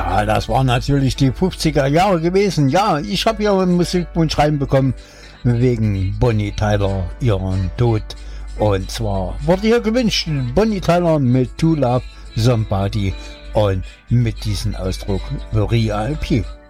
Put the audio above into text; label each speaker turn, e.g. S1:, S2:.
S1: Ja, das waren natürlich die 50er Jahre gewesen. Ja, ich habe hier einen Musikwunsch reinbekommen wegen Bonnie Tyler, ihren Tod. Und zwar wurde hier gewünscht Bonnie Tyler mit To Love Somebody und mit diesem Ausdruck The Real People.